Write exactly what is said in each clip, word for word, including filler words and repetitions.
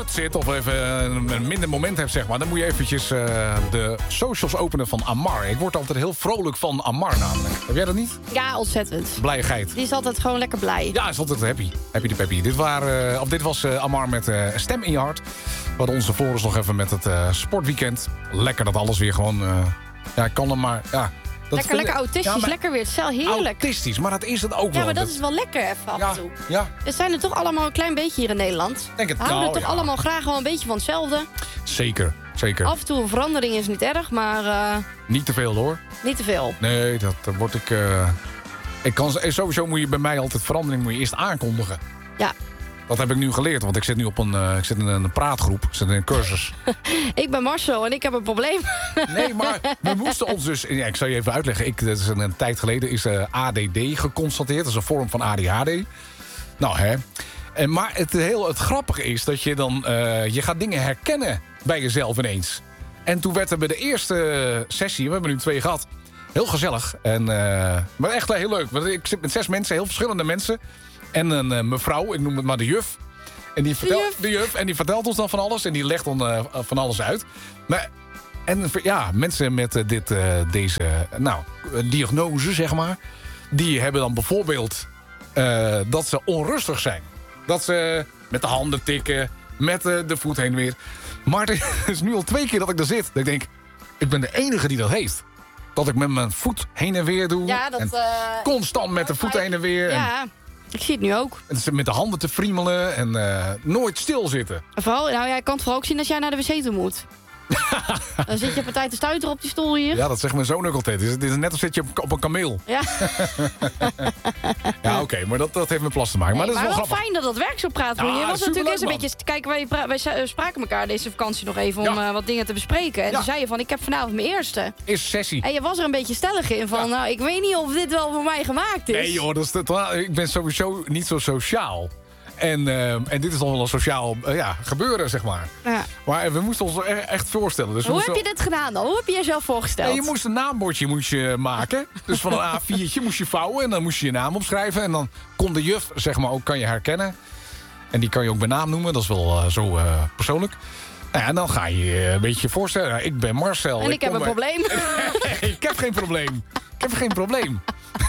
kut zit of even een minder moment hebt, zeg maar... dan moet je eventjes uh, de socials openen van Amar. Ik word altijd heel vrolijk van Amar namelijk. Heb jij dat niet? Ja, ontzettend. Blije geit. Die is altijd gewoon lekker blij. Ja, is altijd happy. Happy de peppy. Dit, waren, uh, of dit was uh, Amar met uh, Stem in je hart. We hadden onze Floris nog even met het uh, sportweekend. Lekker dat alles weer gewoon... Uh, ja, ik kan er maar... Ja, dat lekker, lekker autistisch, ja, lekker weer. Het is wel heerlijk. Autistisch, maar dat is het ook wel. Ja, maar dat is wel lekker even af en ja, toe. Ja. We zijn er toch allemaal een klein beetje hier in Nederland. Denk het, we houden nou, toch ja. allemaal graag wel een beetje van hetzelfde. Zeker, zeker. Af en toe een verandering is niet erg, maar... Uh, niet te veel, hoor. Niet te veel. Nee, dat, dat word ik... Uh, ik kan, sowieso moet je bij mij altijd verandering moet je eerst aankondigen. Ja. Dat heb ik nu geleerd, want ik zit nu op een, uh, ik zit in een praatgroep. Ik zit in een cursus. Ik ben Marcel en ik heb een probleem. Nee, maar we moesten ons dus... Ja, ik zal je even uitleggen. Ik, dat is een, een tijd geleden is uh, A D D geconstateerd. Dat is een vorm van A D H D. Nou, hè. En, maar het, heel, het grappige is dat je dan... Uh, je gaat dingen herkennen bij jezelf ineens. En toen werd er bij de eerste sessie... We hebben nu twee gehad. Heel gezellig. En, uh, maar echt heel leuk. Want ik zit met zes mensen, heel verschillende mensen... En een uh, mevrouw, ik noem het maar de juf. En die vertelt, de, juf. de juf. En die vertelt ons dan van alles. En die legt dan uh, van alles uit. Maar, en ja, mensen met uh, dit, uh, deze nou, diagnose, zeg maar... die hebben dan bijvoorbeeld uh, dat ze onrustig zijn. Dat ze met de handen tikken, met uh, de voet heen en weer. Maar het is nu al twee keer dat ik daar zit. Dat ik denk, ik ben de enige die dat heeft. Dat ik met mijn voet heen en weer doe. Ja, dat... En Uh, constant met de voet heen en weer. Ja. En, ik zie het nu ook. En met de handen te friemelen en uh, nooit stilzitten. Vooral, nou, jij kan het vooral ook zien als jij naar de wc toe moet. Dan zit je partij te stuiteren op die stoel hier. Ja, dat zegt mijn zoon ook altijd. Het is net als zit je op, op een kameel. Ja, ja oké, okay, maar dat, dat heeft met plas te maken. Nee, maar dat is maar wel, wel fijn dat dat werk zo praat. Ja, je was natuurlijk eens een beetje... Kijk, wij, wij spraken elkaar deze vakantie nog even om ja. uh, wat dingen te bespreken. En ja. toen zei je van, ik heb vanavond mijn eerste. Eerste sessie. En je was er een beetje stellig in van, ja. nou, ik weet niet of dit wel voor mij gemaakt is. Nee joh, dat is de, ik ben sowieso niet zo sociaal. En, uh, en dit is dan wel een sociaal uh, ja, gebeuren, zeg maar. Ja. Maar we moesten ons echt voorstellen. Dus Hoe moesten... heb je dit gedaan dan? Hoe heb je jezelf voorgesteld? Nee, je moest een naambordje moest je maken. Dus van een A viertje moest je vouwen en dan moest je je naam opschrijven. En dan kon de juf, zeg maar, ook kan je herkennen. En die kan je ook bij naam noemen. Dat is wel uh, zo uh, persoonlijk. Nou ja, en dan ga je je een beetje voorstellen. Nou, ik ben Marcel. En ik, ik heb een bij... probleem. Ik heb geen probleem. Ik heb geen probleem.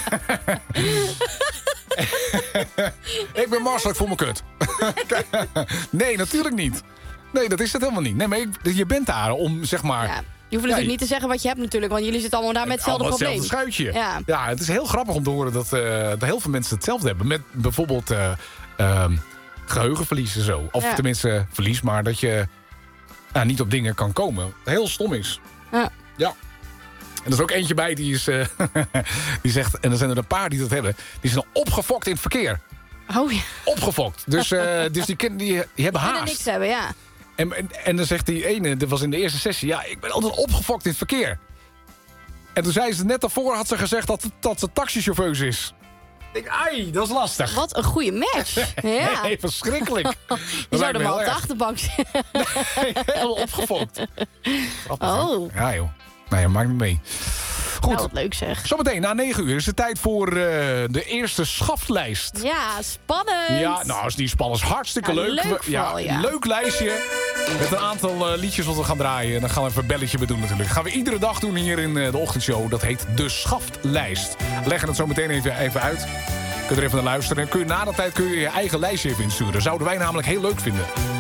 Ik ben Marcel, ik voel me kut. Nee, natuurlijk niet. Nee, dat is het helemaal niet. Nee, maar ik, je bent daar om, zeg maar... Ja. Je hoeft natuurlijk ja, niet te zeggen wat je hebt natuurlijk... want jullie zitten allemaal daar met hetzelfde probleem. Hetzelfde schuitje. Ja. ja, het is heel grappig om te horen dat, uh, dat heel veel mensen hetzelfde hebben. Met bijvoorbeeld uh, uh, geheugenverlies en zo. Of ja. tenminste verlies, maar dat je uh, niet op dingen kan komen. Heel stom is. Ja. Ja. En er is ook eentje bij die is... Uh, die zegt, en er zijn er een paar die dat hebben... die zijn opgefokt in het verkeer. Oh ja. Opgefokt. Dus, uh, dus die, die, die hebben haast. Die niks hebben, ja. En, en, en dan zegt die ene, dat was in de eerste sessie... ja, ik ben altijd opgefokt in het verkeer. En toen zei ze net daarvoor, had ze gezegd dat, dat ze taxichauffeus is. Ik denk, ai, dat is lastig. Wat een goede match. Ja. Nee, verschrikkelijk. Je zou er maar op de achterbank zitten. Nee, helemaal opgefokt. Grappig, oh. Hè? Ja, joh. Nou ja, maakt niet mee. Goed. Nou, wat leuk zeg. Zometeen, na negen uur, is het tijd voor uh, de eerste schaftlijst. Ja, spannend. Ja, nou, is niet spannend. Is hartstikke nou, leuk. Leuk, ja, vooral, ja. Leuk lijstje. Met een aantal uh, liedjes wat we gaan draaien. En dan gaan we even een belletje bij doen natuurlijk. Dat gaan we iedere dag doen hier in uh, de ochtendshow. Dat heet de schaftlijst. We leggen het zo meteen even, even uit. Kun je er even naar luisteren. En kun je, na de tijd kun je je eigen lijstje even insturen. Zouden wij namelijk heel leuk vinden.